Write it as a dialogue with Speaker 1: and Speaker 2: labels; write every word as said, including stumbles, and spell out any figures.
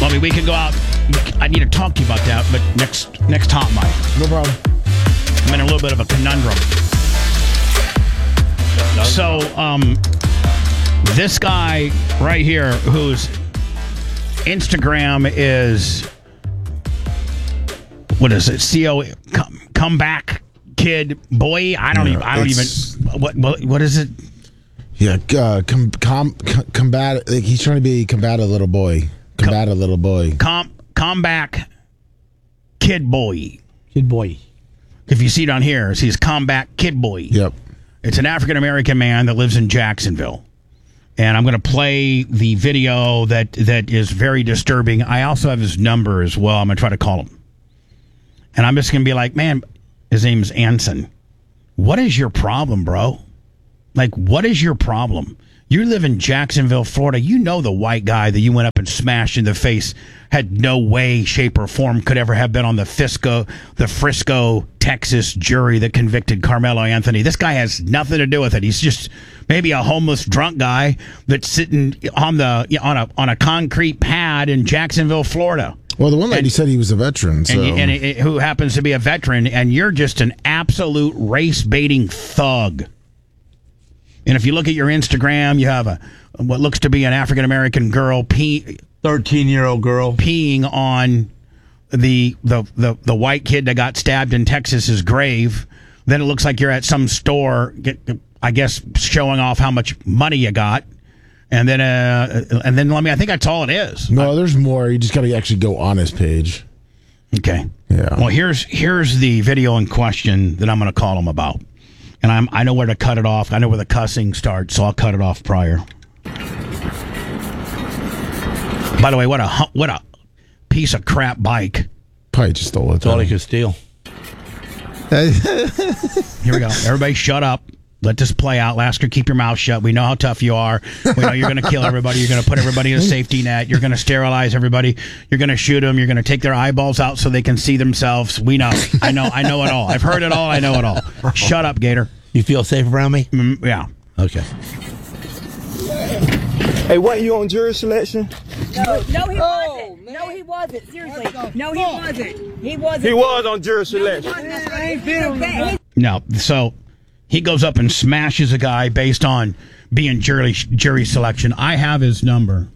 Speaker 1: Lummy, we can go out. I need to talk to you about that, but next next hot mic.
Speaker 2: No problem.
Speaker 1: I'm in a little bit of a conundrum. So, um, this guy right here, whose Instagram is, what is it? C O come, comeback kid boy. I don't
Speaker 2: Yeah,
Speaker 1: even. I don't even. What, what what is it?
Speaker 2: Yeah, uh, com, com, com, combat. Like he's trying to be combat a little boy. Combat a little boy.
Speaker 1: Com comeback kid boy.
Speaker 3: Kid boy.
Speaker 1: If you see it on here, it says comeback kid boy.
Speaker 2: Yep.
Speaker 1: It's an African American man that lives in Jacksonville. And I'm going to play the video that, that is very disturbing. I also have his number as well. I'm going to try to call him. And I'm just going to be like, man, his name's Anson. What is your problem, bro? Like, what is your problem? You live in Jacksonville, Florida. You know the white guy that you went up and smashed in the face had no way, shape, or form could ever have been on the Fisco, the Frisco, Texas jury that convicted Carmelo Anthony. This guy has nothing to do with it. He's just maybe a homeless drunk guy that's sitting on the on a on a concrete pad in Jacksonville, Florida.
Speaker 2: Well, the one lady
Speaker 1: And-
Speaker 2: said he was a veteran, so
Speaker 1: And, and it, who happens to be a veteran, and you're just an absolute race baiting thug. And if you look at your Instagram, you have a what looks to be an African American girl pee,
Speaker 3: thirteen-year-old girl.
Speaker 1: peeing on the, the the the white kid that got stabbed in Texas's grave. Then it looks like you're at some store, get, I guess, showing off how much money you got. And then, uh, and then let me. I think that's all it is.
Speaker 2: no, there's more. You just got to actually go on his page.
Speaker 1: Okay.
Speaker 2: Yeah.
Speaker 1: Well, here's here's the video in question that I'm going to call him about, and I'm I know where to cut it off. I know where the cussing starts, so I'll cut it off prior. By the way, what a hu- what a piece of crap bike.
Speaker 2: Probably just stole it.
Speaker 3: That's all he could steal.
Speaker 1: Here we go. Everybody, shut up. Let this play out. Lasker, keep your mouth shut. We know how tough you are. We know you're going to kill everybody. You're going to put everybody in a safety net. You're going to sterilize everybody. You're going to shoot them. You're going to take their eyeballs out so they can see themselves. We know. I know. I know it all. I've heard it all. I know it all. Shut up, Gator.
Speaker 3: You feel safe around me?
Speaker 1: Mm, yeah.
Speaker 3: Okay.
Speaker 4: Hey, wasn't you on jury selection?
Speaker 5: No, no, he
Speaker 4: Oh,
Speaker 5: wasn't.
Speaker 4: man.
Speaker 5: No, he wasn't. Seriously. No, he wasn't. He wasn't.
Speaker 4: He was on jury selection.
Speaker 5: I ain't been on that.
Speaker 1: No. So he goes up and smashes a guy based on being jury jury selection. I have his number.